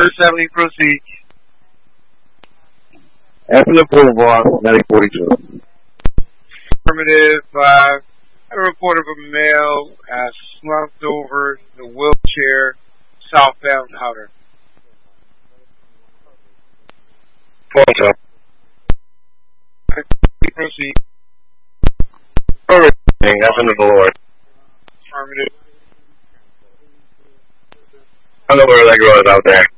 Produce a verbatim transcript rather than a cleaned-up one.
First seventy, proceed. Eppler Boulevard, medic forty-two. Affirmative. Uh, I had a report of a male uh, slumped over the wheelchair, southbound Hutter. Photo. Proceed. Everything, that's under the Lord. Affirmative. I don't know where that girl is out there.